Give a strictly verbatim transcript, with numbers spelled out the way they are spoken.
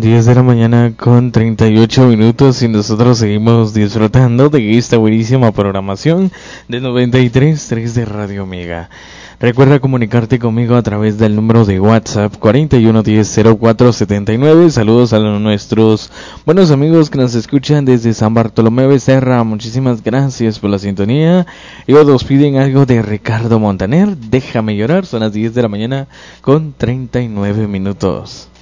diez de la mañana con treinta y ocho minutos y nosotros seguimos disfrutando de esta buenísima programación de noventa y tres punto tres de Radio Omega. Recuerda comunicarte conmigo a través del número de WhatsApp cuarenta y uno diez cero cuatro setenta y nueve. Saludos a nuestros buenos amigos que nos escuchan desde San Bartolomé Becerra. Muchísimas gracias por la sintonía. Y nos piden algo de Ricardo Montaner. Déjame llorar. Son las diez de la mañana con treinta y nueve minutos.